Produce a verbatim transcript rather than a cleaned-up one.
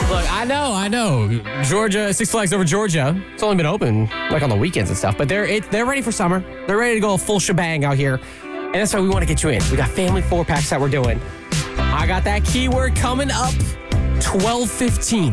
Look, I know, I know. Georgia, Six Flags Over Georgia, it's only been open like on the weekends and stuff, but they're it, they're ready for summer. They're ready to go full shebang out here. And that's why we want to get you in. We got family four packs that we're doing. I got that keyword coming up twelve fifteen.